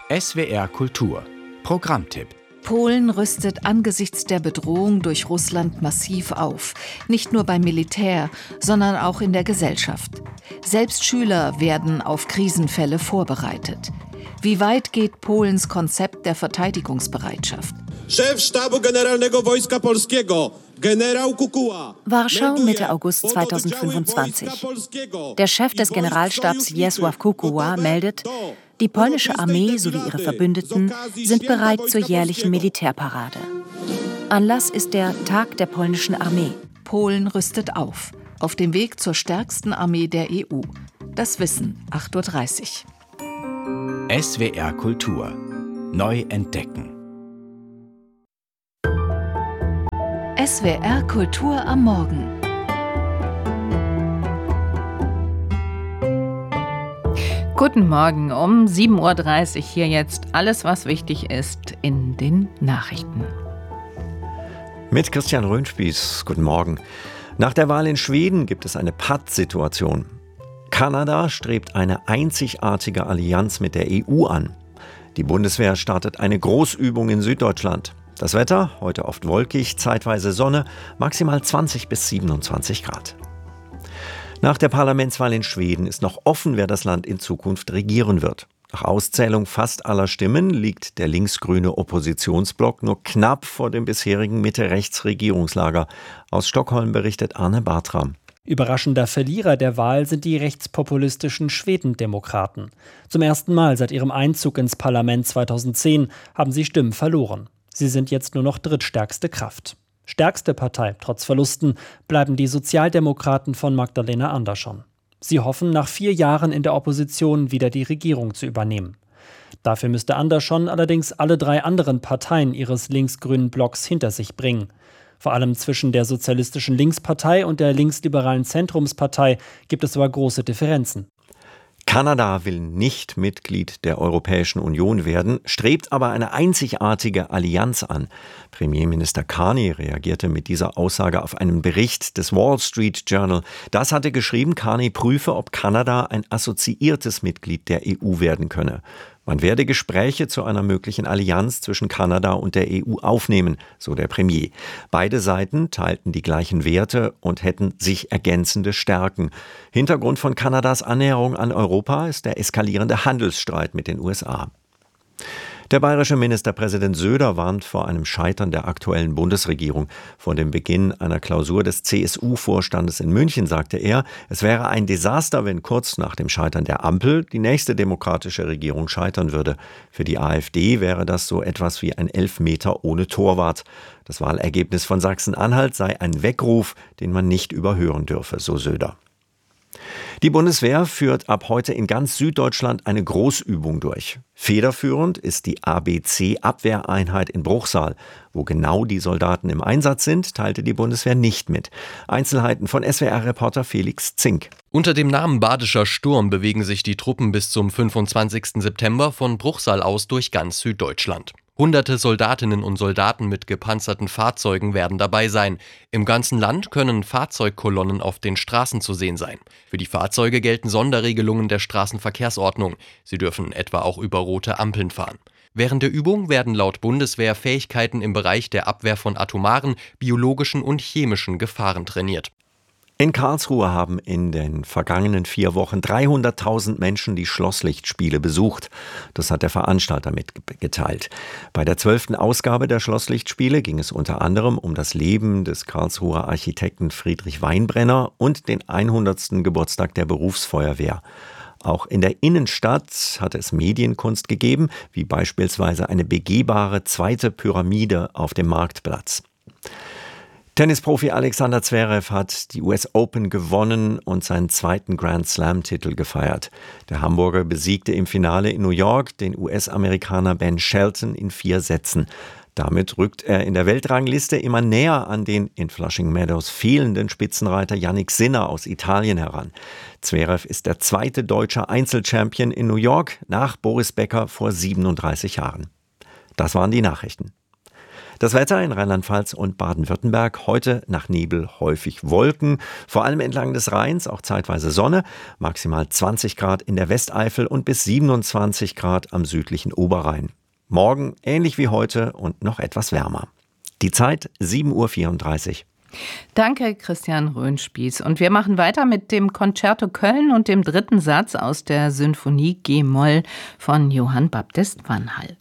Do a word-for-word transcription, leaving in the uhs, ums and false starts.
S W R Kultur Programmtipp. Polen rüstet angesichts der Bedrohung durch Russland massiv auf. Nicht nur beim Militär, sondern auch in der Gesellschaft. Selbst Schüler werden auf Krisenfälle vorbereitet. Wie weit geht Polens Konzept der Verteidigungsbereitschaft? Szef Sztabu Generalnego Wojska Polskiego, Generał Kukuła. Warschau, Mitte August zweitausendfünfundzwanzig. Der Chef des Generalstabs Wiesław Kukuła meldet, die polnische Armee sowie ihre Verbündeten sind bereit zur jährlichen Militärparade. Anlass ist der Tag der polnischen Armee. Polen rüstet auf, auf dem Weg zur stärksten Armee der E U. Das Wissen, acht Uhr dreißig. S W R Kultur. Neu entdecken. S W R Kultur am Morgen. Guten Morgen, um sieben Uhr dreißig hier jetzt alles, was wichtig ist in den Nachrichten. Mit Christian Röhnspieß, guten Morgen. Nach der Wahl in Schweden gibt es eine Pattsituation. Kanada strebt eine einzigartige Allianz mit der E U an. Die Bundeswehr startet eine Großübung in Süddeutschland. Das Wetter, heute oft wolkig, zeitweise Sonne, maximal zwanzig bis siebenundzwanzig Grad. Nach der Parlamentswahl in Schweden ist noch offen, wer das Land in Zukunft regieren wird. Nach Auszählung fast aller Stimmen liegt der linksgrüne Oppositionsblock nur knapp vor dem bisherigen Mitte-Rechts-Regierungslager. Aus Stockholm berichtet Arne Bartram. Überraschender Verlierer der Wahl sind die rechtspopulistischen Schwedendemokraten. Zum ersten Mal seit ihrem Einzug ins Parlament zweitausendzehn haben sie Stimmen verloren. Sie sind jetzt nur noch drittstärkste Kraft. Stärkste Partei, trotz Verlusten, bleiben die Sozialdemokraten von Magdalena Andersson. Sie hoffen, nach vier Jahren in der Opposition wieder die Regierung zu übernehmen. Dafür müsste Andersson allerdings alle drei anderen Parteien ihres linksgrünen Blocks hinter sich bringen. Vor allem zwischen der Sozialistischen Linkspartei und der linksliberalen Zentrumspartei gibt es aber große Differenzen. Kanada will nicht Mitglied der Europäischen Union werden, strebt aber eine einzigartige Allianz an. Premierminister Carney reagierte mit dieser Aussage auf einen Bericht des Wall Street Journal. Das hatte geschrieben, Carney prüfe, ob Kanada ein assoziiertes Mitglied der E U werden könne. Man werde Gespräche zu einer möglichen Allianz zwischen Kanada und der E U aufnehmen, so der Premier. Beide Seiten teilten die gleichen Werte und hätten sich ergänzende Stärken. Hintergrund von Kanadas Annäherung an Europa ist der eskalierende Handelsstreit mit den U S A. Der bayerische Ministerpräsident Söder warnt vor einem Scheitern der aktuellen Bundesregierung. Vor dem Beginn einer Klausur des C S U-Vorstandes in München sagte er, es wäre ein Desaster, wenn kurz nach dem Scheitern der Ampel die nächste demokratische Regierung scheitern würde. Für die AfD wäre das so etwas wie ein Elfmeter ohne Torwart. Das Wahlergebnis von Sachsen-Anhalt sei ein Weckruf, den man nicht überhören dürfe, so Söder. Die Bundeswehr führt ab heute in ganz Süddeutschland eine Großübung durch. Federführend ist die A B C-Abwehreinheit in Bruchsal. Wo genau die Soldaten im Einsatz sind, teilte die Bundeswehr nicht mit. Einzelheiten von S W R-Reporter Felix Zink. Unter dem Namen Badischer Sturm bewegen sich die Truppen bis zum fünfundzwanzigsten September von Bruchsal aus durch ganz Süddeutschland. Hunderte Soldatinnen und Soldaten mit gepanzerten Fahrzeugen werden dabei sein. Im ganzen Land können Fahrzeugkolonnen auf den Straßen zu sehen sein. Für die Fahrzeuge gelten Sonderregelungen der Straßenverkehrsordnung. Sie dürfen etwa auch über rote Ampeln fahren. Während der Übung werden laut Bundeswehr Fähigkeiten im Bereich der Abwehr von atomaren, biologischen und chemischen Gefahren trainiert. In Karlsruhe haben in den vergangenen vier Wochen dreihunderttausend Menschen die Schlosslichtspiele besucht. Das hat der Veranstalter mitgeteilt. Bei der zwölften Ausgabe der Schlosslichtspiele ging es unter anderem um das Leben des Karlsruher Architekten Friedrich Weinbrenner und den hundertsten Geburtstag der Berufsfeuerwehr. Auch in der Innenstadt hat es Medienkunst gegeben, wie beispielsweise eine begehbare zweite Pyramide auf dem Marktplatz. Tennisprofi Alexander Zverev hat die U S Open gewonnen und seinen zweiten Grand Slam-Titel gefeiert. Der Hamburger besiegte im Finale in New York den U S-Amerikaner Ben Shelton in vier Sätzen. Damit rückt er in der Weltrangliste immer näher an den in Flushing Meadows fehlenden Spitzenreiter Jannik Sinner aus Italien heran. Zverev ist der zweite deutsche Einzelchampion in New York nach Boris Becker vor siebenunddreißig Jahren. Das waren die Nachrichten. Das Wetter in Rheinland-Pfalz und Baden-Württemberg. Heute nach Nebel häufig Wolken. Vor allem entlang des Rheins auch zeitweise Sonne. Maximal zwanzig Grad in der Westeifel und bis siebenundzwanzig Grad am südlichen Oberrhein. Morgen ähnlich wie heute und noch etwas wärmer. Die Zeit sieben Uhr vierunddreißig. Danke, Christian Röhnspieß. Und wir machen weiter mit dem Concerto Köln und dem dritten Satz aus der Sinfonie G-Moll von Johann Baptist Vanhal.